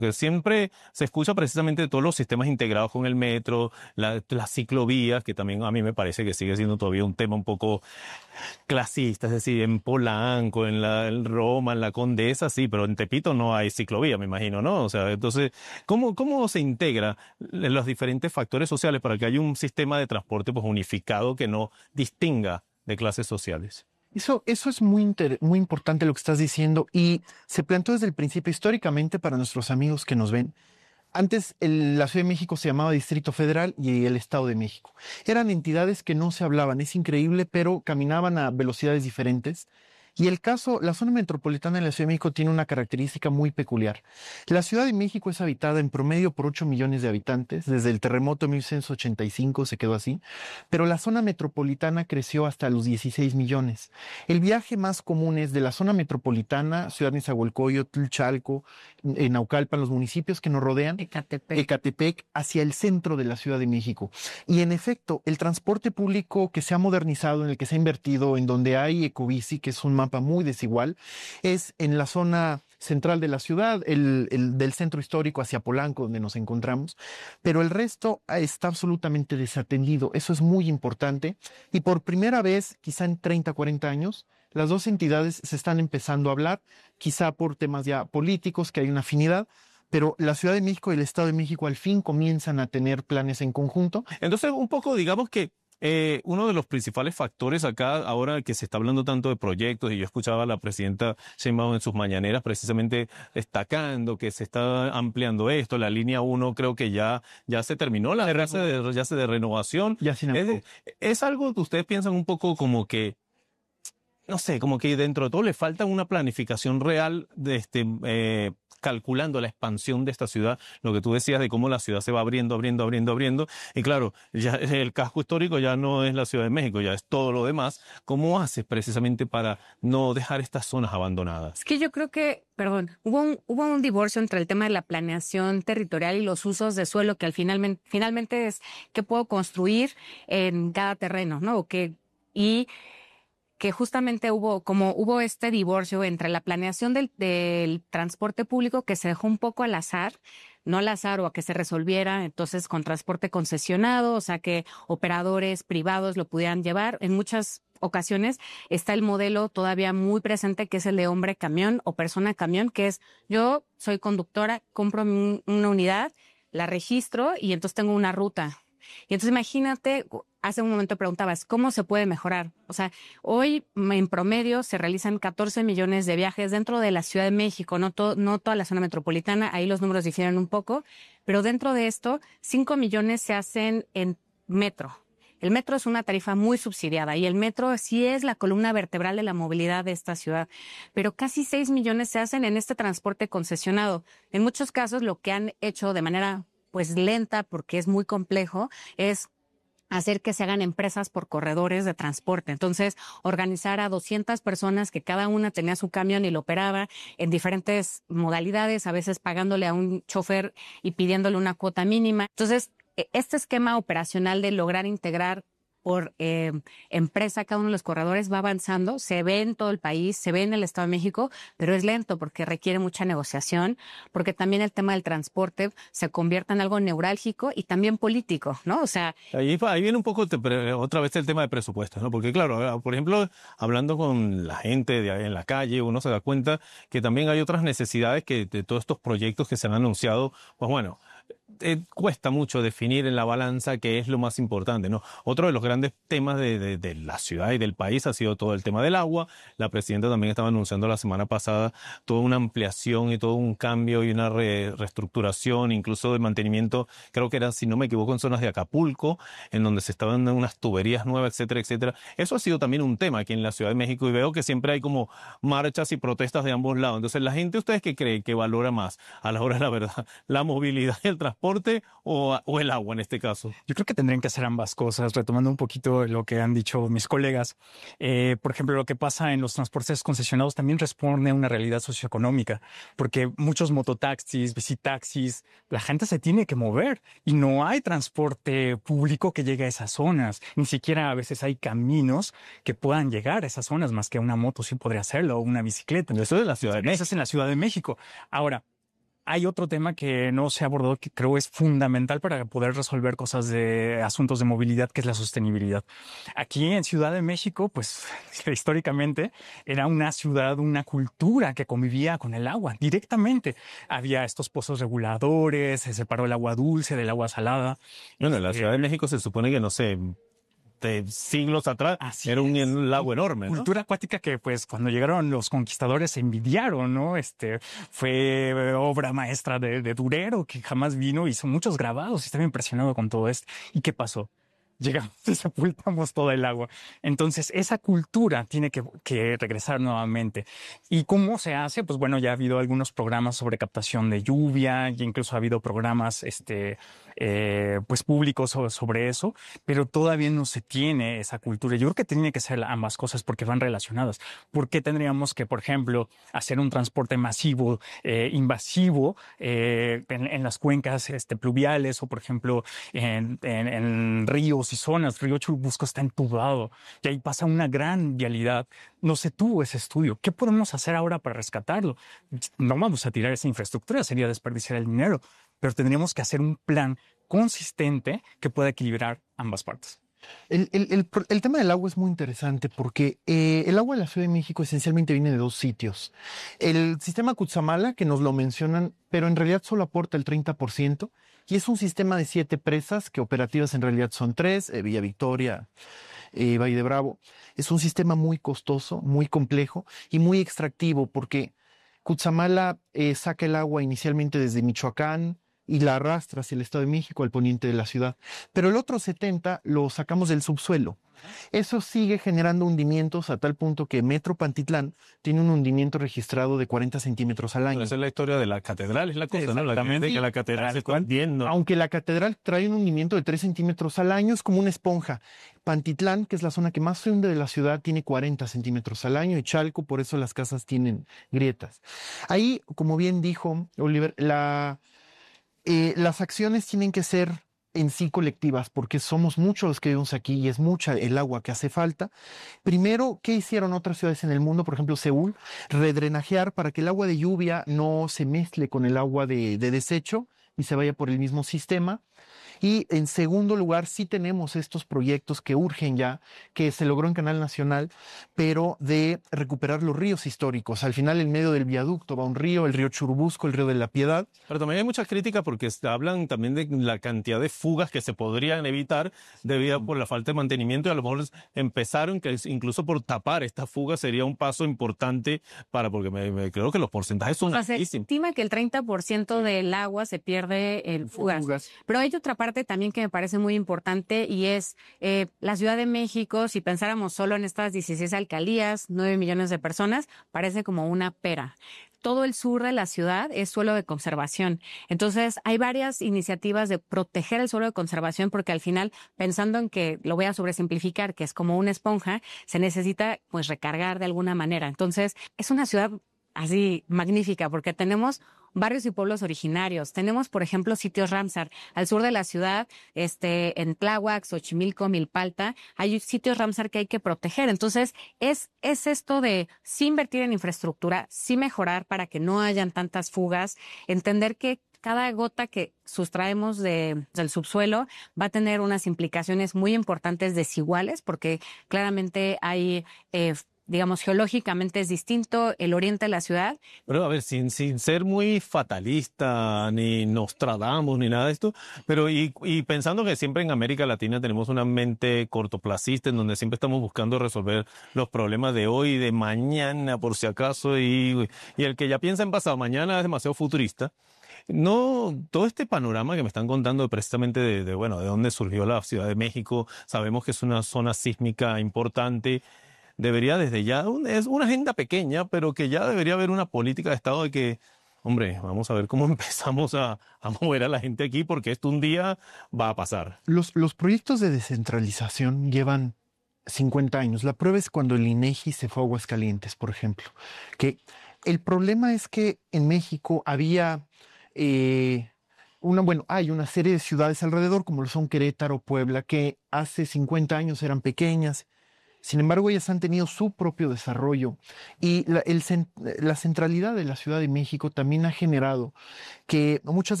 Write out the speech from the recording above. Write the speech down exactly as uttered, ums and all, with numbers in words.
Porque siempre se escucha precisamente de todos los sistemas integrados con el metro, la, las ciclovías, que también a mí me parece que sigue siendo todavía un tema un poco clasista, es decir, en Polanco, en, la, en Roma, en la Condesa, sí, pero en Tepito no hay ciclovía, me imagino, ¿no? O sea, entonces, ¿cómo, cómo se integra los diferentes factores sociales para que haya un sistema de transporte pues, unificado que no distinga de clases sociales? Eso, eso es muy, inter, muy importante lo que estás diciendo y se planteó desde el principio históricamente para nuestros amigos que nos ven. Antes el, la Ciudad de México se llamaba Distrito Federal y el Estado de México. Eran entidades que no se hablaban, es increíble, pero caminaban a velocidades diferentes. Y el caso, la zona metropolitana de la Ciudad de México tiene una característica muy peculiar. La Ciudad de México es habitada en promedio por ocho millones de habitantes. Desde el terremoto de mil novecientos ochenta y cinco se quedó así. Pero la zona metropolitana creció hasta los dieciséis millones. El viaje más común es de la zona metropolitana, Ciudad de Nezahualcóyotl, Chalco, en Naucalpan, los municipios que nos rodean, Ecatepec. Ecatepec, hacia el centro de la Ciudad de México. Y en efecto, el transporte público que se ha modernizado, en el que se ha invertido, en donde hay Ecobici, que es un mapa muy desigual, es en la zona central de la ciudad, el, el del centro histórico hacia Polanco, donde nos encontramos, pero el resto está absolutamente desatendido. Eso es muy importante y por primera vez, quizá en treinta, cuarenta años, las dos entidades se están empezando a hablar, quizá por temas ya políticos, que hay una afinidad, pero la Ciudad de México y el Estado de México al fin comienzan a tener planes en conjunto. Entonces, un poco, digamos que Eh, uno de los principales factores acá, ahora que se está hablando tanto de proyectos, y yo escuchaba a la presidenta Sheinbaum en sus mañaneras precisamente destacando que se está ampliando esto, la línea uno creo que ya, ya se terminó la fase de, ya se de renovación. Ya sin es, es algo que ustedes piensan un poco como que, no sé, como que dentro de todo le falta una planificación real de este... Eh, calculando la expansión de esta ciudad, lo que tú decías de cómo la ciudad se va abriendo, abriendo, abriendo, abriendo, y claro, ya el casco histórico ya no es la Ciudad de México, ya es todo lo demás. ¿Cómo haces precisamente para no dejar estas zonas abandonadas? Es que yo creo que, perdón, hubo un, hubo un divorcio entre el tema de la planeación territorial y los usos de suelo, que al final, finalmente es qué puedo construir en cada terreno, ¿no? O que, y que justamente hubo, como hubo este divorcio entre la planeación del, del transporte público que se dejó un poco al azar, no al azar o a que se resolviera entonces con transporte concesionado, o sea que operadores privados lo pudieran llevar. En muchas ocasiones está el modelo todavía muy presente que es el de hombre camión o persona camión, que es yo soy conductora, compro una unidad, la registro y entonces tengo una ruta. Y entonces imagínate, hace un momento preguntabas, ¿cómo se puede mejorar? O sea, hoy en promedio se realizan catorce millones de viajes dentro de la Ciudad de México, no, to, no toda la zona metropolitana, ahí los números difieren un poco, pero dentro de esto, cinco millones se hacen en metro. El metro es una tarifa muy subsidiada y el metro sí es la columna vertebral de la movilidad de esta ciudad, pero casi seis millones se hacen en este transporte concesionado. En muchos casos lo que han hecho de manera pues lenta, porque es muy complejo, es hacer que se hagan empresas por corredores de transporte. Entonces, organizar a doscientas personas que cada una tenía su camión y lo operaba en diferentes modalidades, a veces pagándole a un chofer y pidiéndole una cuota mínima. Entonces, este esquema operacional de lograr integrar por eh, empresa cada uno de los corredores va avanzando, se ve en todo el país, se ve en el Estado de México, pero es lento porque requiere mucha negociación, porque también el tema del transporte se convierte en algo neurálgico y también político, ¿no? O sea... Ahí, ahí viene un poco te, otra vez el tema de presupuestos, ¿no? Porque claro, por ejemplo, hablando con la gente de ahí en la calle, uno se da cuenta que también hay otras necesidades que de todos estos proyectos que se han anunciado, pues bueno, Eh, cuesta mucho definir en la balanza qué es lo más importante, ¿no? Otro de los grandes temas de, de, de la ciudad y del país ha sido todo el tema del agua. La presidenta también estaba anunciando la semana pasada toda una ampliación y todo un cambio y una re, reestructuración, incluso de mantenimiento, creo que era, si no me equivoco, en zonas de Acapulco, en donde se estaban dando unas tuberías nuevas, etcétera, etcétera. Eso ha sido también un tema aquí en la Ciudad de México y veo que siempre hay como marchas y protestas de ambos lados. Entonces, ¿la gente, ustedes qué creen que valora más a la hora de la verdad? ¿La movilidad y el transporte o, o el agua en este caso? Yo creo que tendrían que hacer ambas cosas, retomando un poquito lo que han dicho mis colegas. Eh, por ejemplo, lo que pasa en los transportes concesionados también responde a una realidad socioeconómica, porque muchos mototaxis, bicitaxis, la gente se tiene que mover y no hay transporte público que llegue a esas zonas. Ni siquiera a veces hay caminos que puedan llegar a esas zonas, más que una moto sí podría hacerlo o una bicicleta. Eso es en la Ciudad de México. Eso es en la Ciudad de México. Ahora, hay otro tema que no se ha abordado que creo es fundamental para poder resolver cosas de asuntos de movilidad, que es la sostenibilidad. Aquí en Ciudad de México, pues históricamente era una ciudad, una cultura que convivía con el agua directamente. Había estos pozos reguladores, se separó el agua dulce del agua salada. Bueno, en la Ciudad de México se supone que, no sé, de siglos atrás Así era un, es. un lago enorme, ¿no? Cultura acuática que, pues, cuando llegaron los conquistadores se envidiaron, ¿no? Este, fue obra maestra de, de Durero, que jamás vino, hizo muchos grabados y estaba impresionado con todo esto. ¿Y qué pasó? Llegamos y sepultamos todo el agua. Entonces, esa cultura tiene que, que regresar nuevamente. ¿Y cómo se hace? Pues bueno, ya ha habido algunos programas sobre captación de lluvia, y incluso ha habido programas este, eh, pues públicos sobre, sobre eso, pero todavía no se tiene esa cultura. Yo creo que tiene que ser ambas cosas porque van relacionadas. ¿Por qué tendríamos que, por ejemplo, hacer un transporte masivo, eh, invasivo eh, en, en las cuencas este, pluviales o, por ejemplo, en, en, en ríos y zonas? Río Churubusco está entubado y ahí pasa una gran vialidad. No se tuvo ese estudio. ¿Qué podemos hacer ahora para rescatarlo? No vamos a tirar esa infraestructura, sería desperdiciar el dinero, pero tendríamos que hacer un plan consistente que pueda equilibrar ambas partes. El, el, el, el tema del agua es muy interesante porque eh, el agua de la Ciudad de México esencialmente viene de dos sitios. El sistema Cutzamala, que nos lo mencionan, pero en realidad solo aporta el treinta por ciento, y es un sistema de siete presas, que operativas en realidad son tres, eh, Villa Victoria, eh, Valle de Bravo. Es un sistema muy costoso, muy complejo y muy extractivo porque Cutzamala eh, saca el agua inicialmente desde Michoacán y la arrastra hacia el Estado de México, al poniente de la ciudad. Pero el otro setenta lo sacamos del subsuelo. Eso sigue generando hundimientos a tal punto que Metro Pantitlán tiene un hundimiento registrado de cuarenta centímetros al año. Pero esa es la historia de la catedral, es la cosa, ¿no? La que, de que la catedral se está hundiendo. Aunque la catedral trae un hundimiento de tres centímetros al año, es como una esponja. Pantitlán, que es la zona que más se hunde de la ciudad, tiene cuarenta centímetros al año, y Chalco, por eso las casas tienen grietas. Ahí, como bien dijo Oliver, la, eh, las acciones tienen que ser en sí colectivas, porque somos muchos los que vivimos aquí y es mucha el agua que hace falta. Primero, ¿qué hicieron otras ciudades en el mundo? Por ejemplo, Seúl, redrenajear para que el agua de lluvia no se mezcle con el agua de, de desecho y se vaya por el mismo sistema. Y en segundo lugar, sí tenemos estos proyectos que urgen ya, que se logró en Canal Nacional, pero de recuperar los ríos históricos. Al final, en medio del viaducto va un río, el río Churubusco, el río de la Piedad. Pero también hay muchas críticas porque hablan también de la cantidad de fugas que se podrían evitar debido a por la falta de mantenimiento, y a lo mejor empezaron que incluso por tapar estas fugas sería un paso importante para, porque me, me creo que los porcentajes son O sea, se altísimos. estima que el treinta por ciento del agua se pierde en fugas. fugas. Pero hay otra parte también que me parece muy importante y es eh, la Ciudad de México. Si pensáramos solo en estas dieciséis alcaldías, nueve millones de personas, parece como una pera. Todo el sur de la ciudad es suelo de conservación. Entonces, hay varias iniciativas de proteger el suelo de conservación porque al final, pensando en que, lo voy a sobresimplificar, que es como una esponja, se necesita pues recargar de alguna manera. Entonces, es una ciudad así magnífica porque tenemos barrios y pueblos originarios. Tenemos, por ejemplo, sitios Ramsar. Al sur de la ciudad, este, en Tláhuac, Xochimilco, Milpalta, hay sitios Ramsar que hay que proteger. Entonces, es, es esto de sí invertir en infraestructura, sí mejorar para que no hayan tantas fugas, entender que cada gota que sustraemos de, del subsuelo va a tener unas implicaciones muy importantes desiguales, porque claramente hay eh, digamos, geológicamente es distinto el oriente de la ciudad. Pero a ver, sin, sin ser muy fatalista, ni Nostradamus, ni nada de esto, pero y, y pensando que siempre en América Latina tenemos una mente cortoplacista en donde siempre estamos buscando resolver los problemas de hoy y de mañana, por si acaso, y, y el que ya piensa en pasado mañana es demasiado futurista. No, todo este panorama que me están contando precisamente de, de, bueno, de dónde surgió la Ciudad de México, sabemos que es una zona sísmica importante. Debería desde ya, un, es una agenda pequeña, pero que ya debería haber una política de Estado de que, hombre, vamos a ver cómo empezamos a, a mover a la gente aquí, porque esto un día va a pasar. Los, los proyectos de descentralización llevan cincuenta años. La prueba es cuando el INEGI se fue a Aguascalientes, por ejemplo. Que el problema es que en México había, eh, una, bueno, hay una serie de ciudades alrededor, como lo son Querétaro, Puebla, que hace cincuenta años eran pequeñas, Sin embargo, ellas han tenido su propio desarrollo y la, el, la centralidad de la Ciudad de México también ha generado que muchas